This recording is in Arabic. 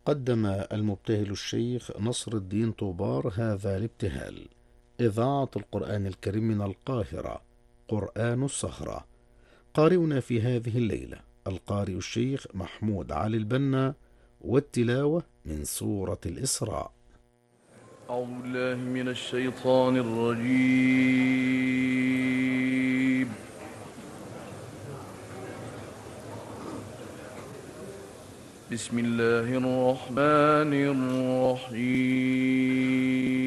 قدم المبتهل الشيخ نصر الدين طوبار هذا الابتهال. إذاعة القرآن الكريم من القاهرة، قرآن الصخرة. قارئنا في هذه الليلة القارئ الشيخ محمود علي البنا، والتلاوة من سورة الإسراء. أعوذ بالله من الشيطان الرجيم. بسم الله الرحمن الرحيم.